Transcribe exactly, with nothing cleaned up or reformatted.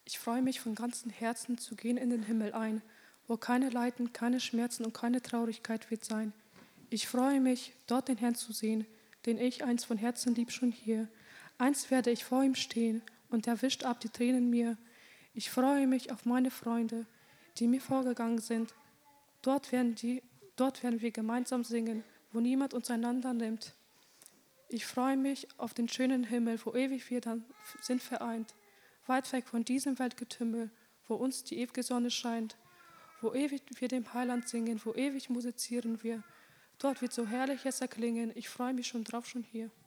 Ich freue mich von ganzem Herzen zu gehen in den Himmel ein, wo keine Leiden, keine Schmerzen und keine Traurigkeit wird sein. Ich freue mich, dort den Herrn zu sehen, den ich einst von Herzen lieb schon hier. Einst werde ich vor ihm stehen und er wischt ab die Tränen mir. Ich freue mich auf meine Freunde, die mir vorgegangen sind. Dort werden, die, dort werden wir gemeinsam singen, wo niemand uns einander nimmt. Ich freue mich auf den schönen Himmel, wo ewig wir dann sind vereint, weit weg von diesem Weltgetümmel, wo uns die ewige Sonne scheint, wo ewig wir dem Heiland singen, wo ewig musizieren wir. Dort wird so herrliches erklingen, ich freue mich schon drauf, schon hier.